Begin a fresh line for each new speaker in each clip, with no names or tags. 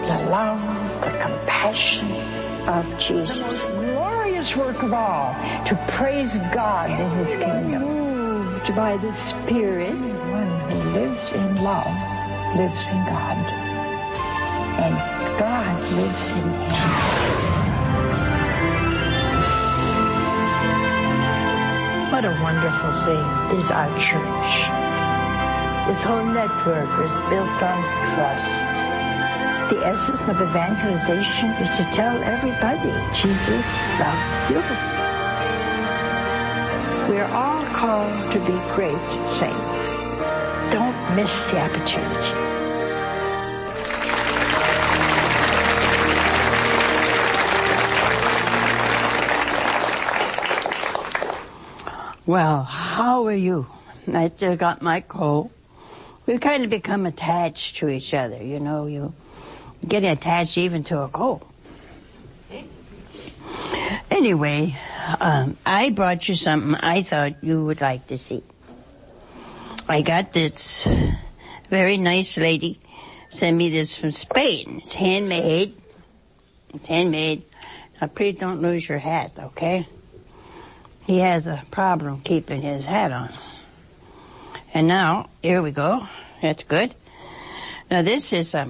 the love, the compassion of Jesus. The most glorious work of all, to praise God in His kingdom. Moved by the Spirit, one who lives in love lives in God, and God lives in him. What a wonderful thing is our church. This whole network is built on trust. The essence of evangelization is to tell everybody Jesus loves you. We're all called to be great saints. Don't miss the opportunity. Well, how are you? I still got my cold. We've kind of become attached to each other, you know. You get attached even to a cold. Anyway, I brought you something I thought you would like to see. I got this very nice lady sent me this from Spain. It's handmade. It's handmade. Now, please don't lose your hat, okay? He has a problem keeping his hat on. And now, here we go. That's good. Now, this is a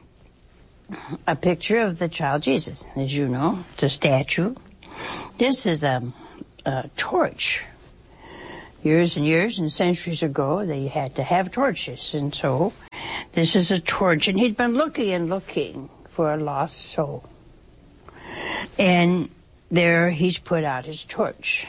picture of the child Jesus, as you know. It's a statue. This is a torch. Years and years and centuries ago, they had to have torches. And so, this is a torch. And he'd been looking and looking for a lost soul. And there he's put out his torch.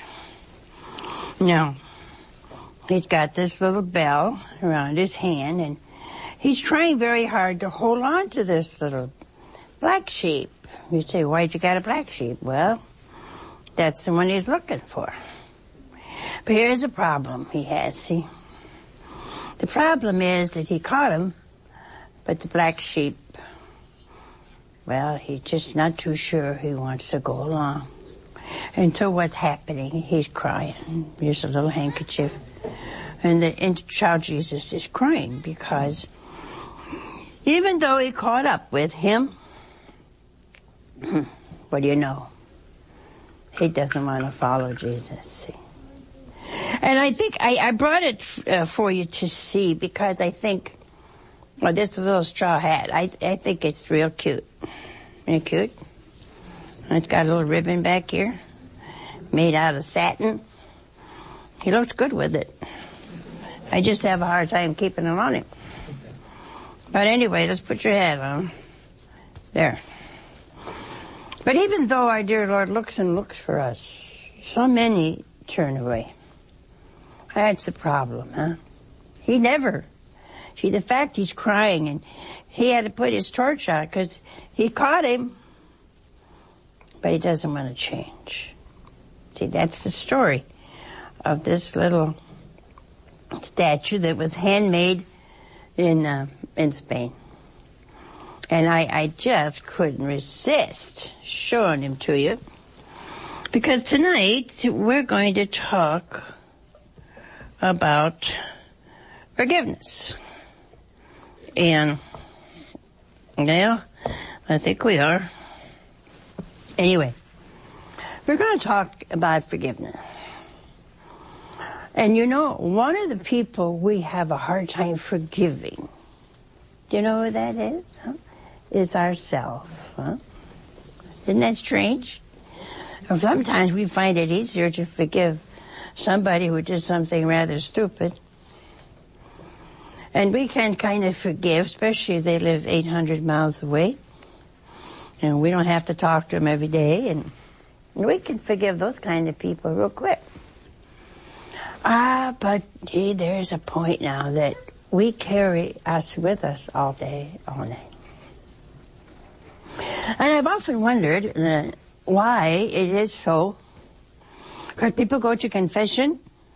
Now, he's got this little bell around his hand, and he's trying very hard to hold on to this little black sheep. You say, why'd you got a black sheep? Well, that's the one he's looking for. But here's the problem he has, see? The problem is that he caught him, but the black sheep, well, he's just not too sure he wants to go along. And so what's happening? He's crying. Here's a little handkerchief. And the child Jesus is crying because even though he caught up with him, what do you know? He doesn't want to follow Jesus, see? And I think I brought it for you to see because I think, well, this little straw hat, I think it's real cute. Isn't it cute? It's got a little ribbon back here, made out of satin. He looks good with it. I just have a hard time keeping it on him. But anyway, let's put your hat on. There. But even though our dear Lord looks and looks for us, so many turn away. That's the problem, huh? He never. See, the fact he's crying and he had to put his torch out because he caught him, but he doesn't want to change. See, that's the story of this little statue that was handmade in Spain. And I just couldn't resist showing him to you. Because tonight we're going to talk about forgiveness. And, yeah, I think we are. Anyway, we're going to talk about forgiveness. And you know, one of the people we have a hard time forgiving, do you know who that is? Huh? Is ourselves. Huh? Isn't that strange? Sometimes we find it easier to forgive somebody who did something rather stupid. And we can kind of forgive, especially if they live 800 miles away. And we don't have to talk to them every day. And we can forgive those kind of people real quick. But gee, there's a point now that we carry us with us all day, all night. And I've often wondered why it is so. Because people go to confession.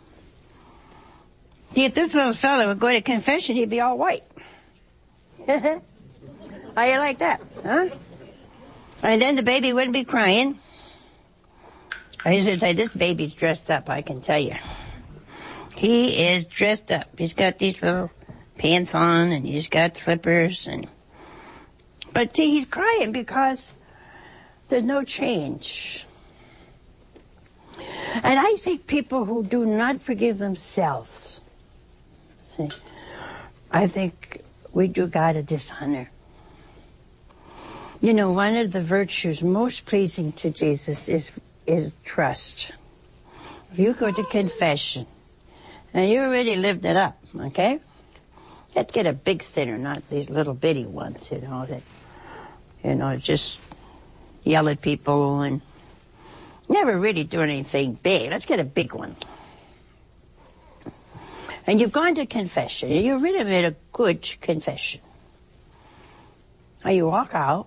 See, if this little fellow would go to confession, he'd be all white. How you like that, huh? And then the baby wouldn't be crying. I used to say, this baby's dressed up, I can tell you. He is dressed up. He's got these little pants on, and he's got slippers, and But see, he's crying because there's no change. And I think people who do not forgive themselves, see, I think we do God a dishonor. You know, one of the virtues most pleasing to Jesus is trust. If you go to confession, and you already lived it up, okay? Let's get a big sinner, not these little bitty ones, that, just yell at people and never really do anything big. Let's get a big one. And you've gone to confession, and you really made a good confession. And you walk out.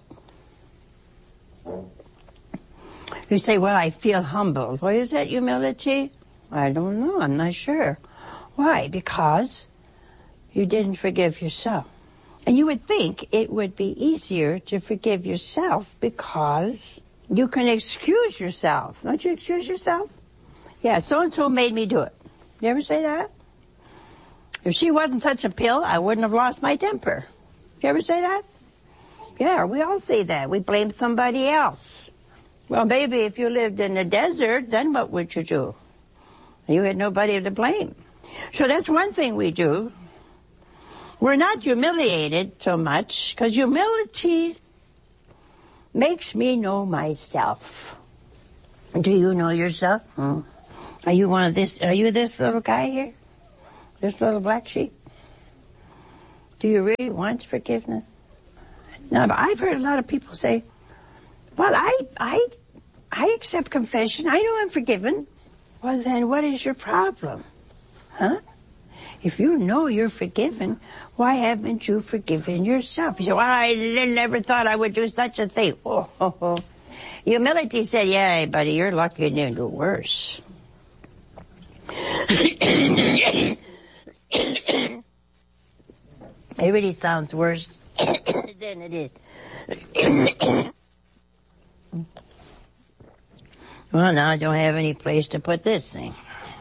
You say, well, I feel humbled. Well, is that humility? I don't know. I'm not sure. Why? Because you didn't forgive yourself. And you would think it would be easier to forgive yourself because you can excuse yourself. Don't you excuse yourself? Yeah, so-and-so made me do it. You ever say that? If she wasn't such a pill, I wouldn't have lost my temper. You ever say that? Yeah, we all say that. We blame somebody else. Well, maybe if you lived in the desert, then what would you do? You had nobody to blame. So that's one thing we do. We're not humiliated so much, because humility makes me know myself. Do you know yourself? Are you this little guy here? This little black sheep? Do you really want forgiveness? Now, I've heard a lot of people say, well, I accept confession. I know I'm forgiven. Well, then what is your problem? Huh? If you know you're forgiven, why haven't you forgiven yourself? You say, well, I never thought I would do such a thing. Oh. Humility said, yeah, buddy, you're lucky you didn't do worse. It really sounds worse than it is. Well, now I don't have any place to put this thing.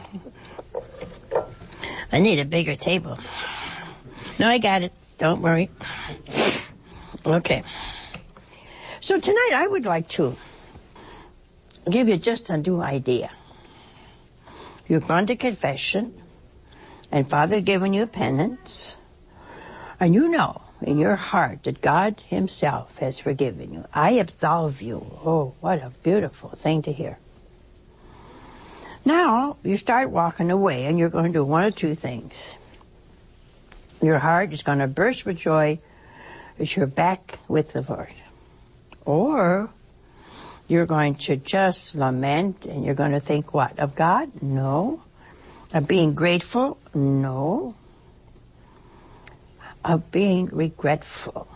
I need a bigger table. No, I got it. Don't worry. Okay. So tonight I would like to give you just a new idea. You've gone to confession, and Father given you a penance, and you know in your heart that God himself has forgiven you. I absolve you. Oh, what a beautiful thing to hear. Now, you start walking away, and you're going to do one of two things. Your heart is going to burst with joy as you're back with the Lord. Or you're going to just lament, and you're going to think what? Of God? No. Of being grateful? No. Of being regretful.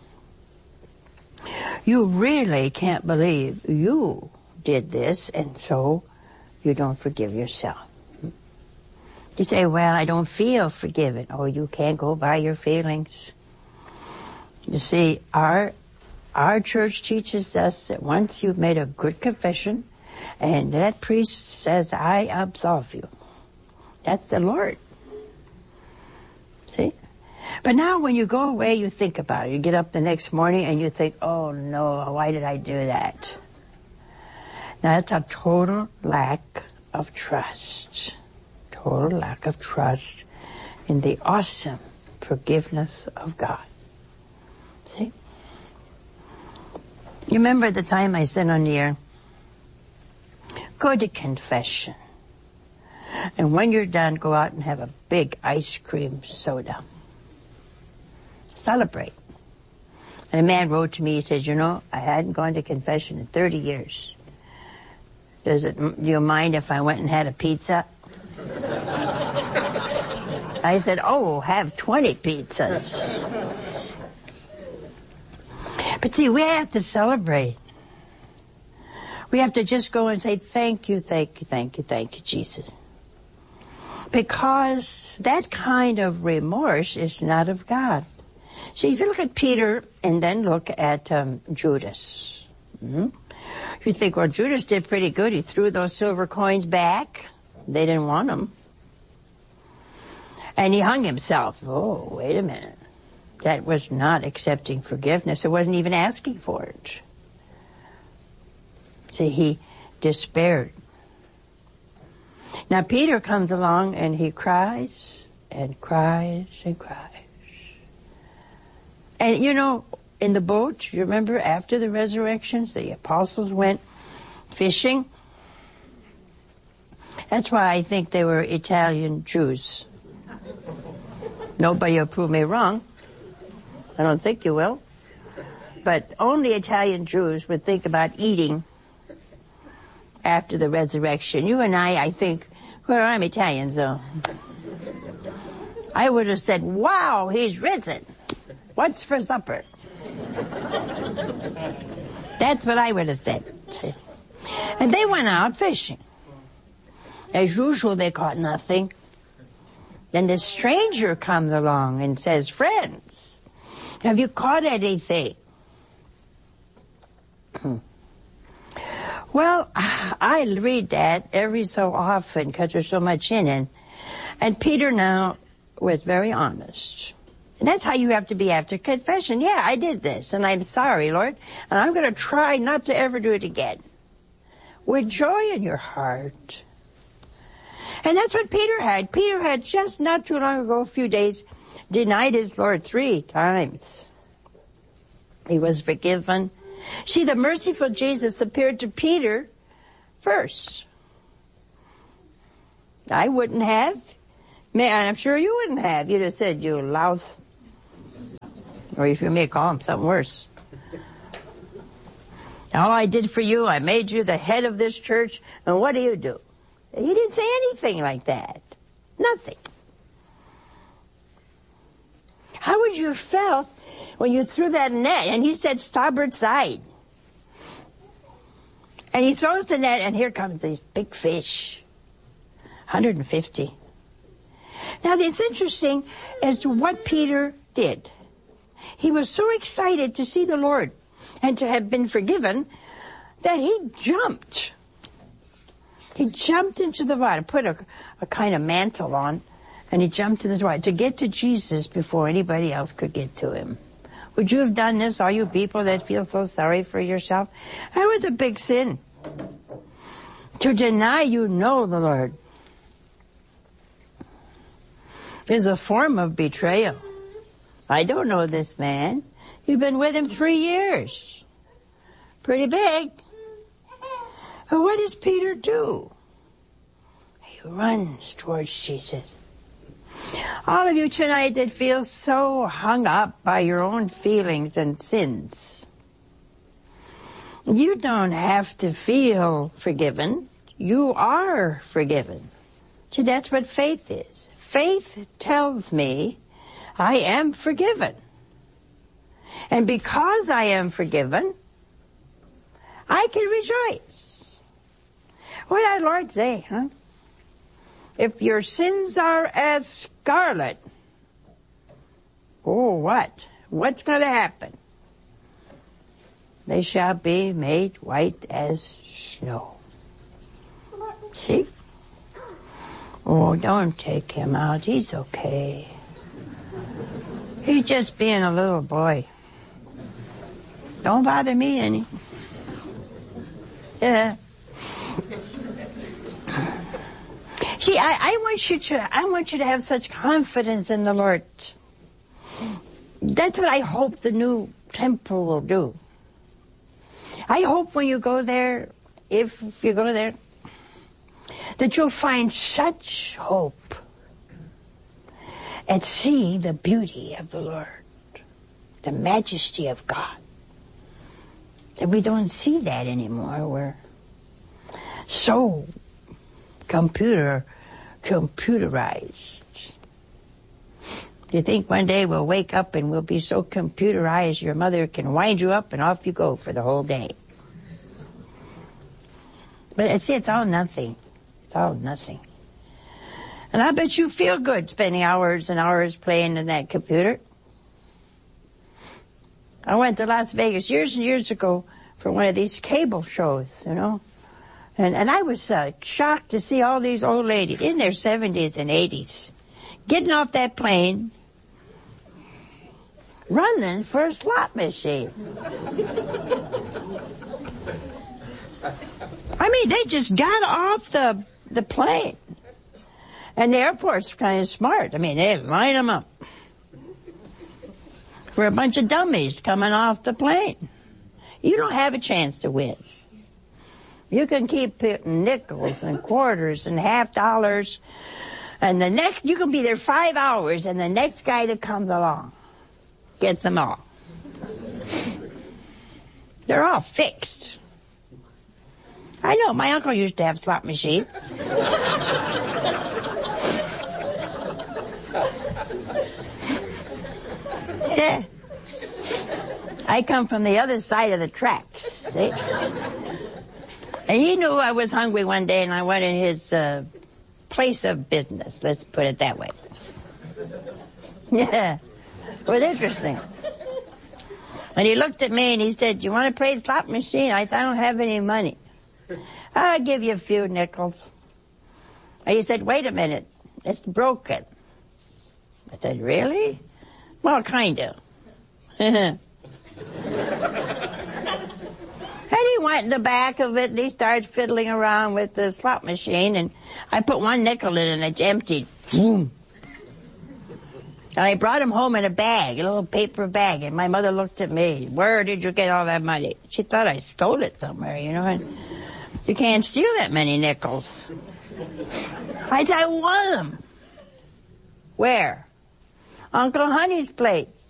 You really can't believe you did this, and so you don't forgive yourself. You say, well, I don't feel forgiven. Oh, you can't go by your feelings. You see, our church teaches us that once you've made a good confession, and that priest says, I absolve you, that's the Lord. See? But now when you go away, you think about it. You get up the next morning and you think, oh no, why did I do that? Now that's a total lack of trust. Total lack of trust in the awesome forgiveness of God. See? You remember the time I said on the air, go to confession. And when you're done, go out and have a big ice cream soda. Celebrate. And a man wrote to me, he said, I hadn't gone to confession in 30 years. Do you mind if I went and had a pizza? I said, have 20 pizzas. But see, we have to celebrate. We have to just go and say, thank you, Jesus. Because that kind of remorse is not of God. See, if you look at Peter and then look at Judas, you think, well, Judas did pretty good. He threw those silver coins back. They didn't want them. And he hung himself. Oh, wait a minute. That was not accepting forgiveness. It wasn't even asking for it. See, he despaired. Now Peter comes along and he cries and cries and cries. And you know, in the boat, you remember after the resurrections, the apostles went fishing. That's why I think they were Italian Jews. Nobody will prove me wrong. I don't think you will. But only Italian Jews would think about eating after the resurrection. You and I think, well, I'm Italian, so I would have said, wow, he's risen. What's for supper? That's what I would have said. And they went out fishing. As usual, they caught nothing. Then the stranger comes along and says, friends, have you caught anything? Well, I read that every so often because there's so much in it. And Peter now was very honest. And that's how you have to be after confession. Yeah, I did this, and I'm sorry, Lord, and I'm going to try not to ever do it again. With joy in your heart. And that's what Peter had. Peter had just not too long ago, a few days, denied his Lord 3 times. He was forgiven. See, the merciful Jesus appeared to Peter first. I wouldn't have. Man, I'm sure you wouldn't have. You'd have said, you louse. Or if you may call him something worse. All I did for you, I made you the head of this church, and what do you do? He didn't say anything like that. Nothing. How would you have felt when you threw that net and he said starboard side? And he throws the net and here comes these big fish. 150. Now it's interesting as to what Peter did. He was so excited to see the Lord and to have been forgiven that he jumped. He jumped into the water, put a kind of mantle on, and he jumped into the water to get to Jesus before anybody else could get to him. Would you have done this, all you people that feel so sorry for yourself? That was a big sin. To deny you know the Lord is a form of betrayal. I don't know this man. You've been with him 3 years. Pretty big. But what does Peter do? He runs towards Jesus. All of you tonight that feel so hung up by your own feelings and sins, you don't have to feel forgiven. You are forgiven. See, that's what faith is. Faith tells me I am forgiven. And because I am forgiven, I can rejoice. What did our Lord say, huh? If your sins are as scarlet, oh, what? What's going to happen? They shall be made white as snow. See? Oh, don't take him out. He's okay. He's just being a little boy. Don't bother me any. Yeah. See, I want you to have such confidence in the Lord. That's what I hope the new temple will do. I hope when you go there, if you go there, that you'll find such hope and see the beauty of the Lord, the majesty of God. That we don't see that anymore. We're so computerized. Do you think one day we'll wake up and we'll be so computerized your mother can wind you up and off you go for the whole day? But it's all nothing. It's all nothing. And I bet you feel good spending hours and hours playing in that computer. I went to Las Vegas years and years ago for one of these cable shows, you know. And I was shocked to see all these old ladies in their 70s and 80s getting off that plane running for a slot machine. I mean, they just got off the plane. And the airport's kind of smart. I mean, they line them up for a bunch of dummies coming off the plane. You don't have a chance to win. You can keep putting nickels and quarters and half dollars, and you can be there 5 hours, and the next guy that comes along gets them all. They're all fixed. I know, my uncle used to have slot machines. Yeah. I come from the other side of the tracks, see? And he knew I was hungry one day, and I went in his place of business, let's put it that way. Yeah, it was interesting. And he looked at me and he said, "You want to play slot machine?" I said, "I don't have any money." "I'll give you a few nickels." And he said, "Wait a minute, it's broken." I said, "Really?" "Well, kind of." And he went in the back of it and he started fiddling around with the slot machine, and I put one nickel in and it's emptied. Boom. And I brought him home in a bag, a little paper bag, and my mother looked at me. "Where did you get all that money?" She thought I stole it somewhere, you know, and you can't steal that many nickels. I said, "I won them." "Where?" "Uncle Honey's place."